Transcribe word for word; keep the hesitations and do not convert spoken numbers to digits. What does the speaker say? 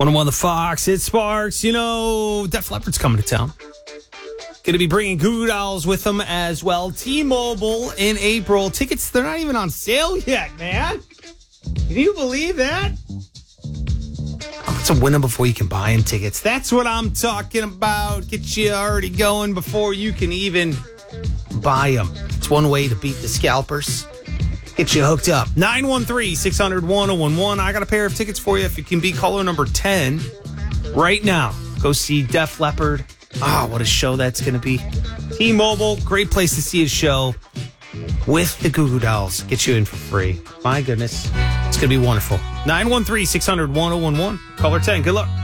one oh one The Fox, it sparks. You know, Def Leppard's coming to town. Going to be bringing Goo Goo Dolls with them as well. T-Mobile in April. Tickets, they're not even on sale yet, man. Can you believe that? Oh, it's a win them before you can buy them tickets. That's what I'm talking about. Get you already going before you can even buy them. It's one way to beat the scalpers. Get you hooked up. nine one three, six hundred, one oh one one. I got a pair of tickets for you if you can be caller number ten right now. Go see Def Leppard. Ah, what a show that's going to be. T-Mobile, great place to see a show with the Goo Goo Dolls. Get you in for free. My goodness. It's going to be wonderful. nine one three, six hundred, one oh one one. Caller ten. Good luck.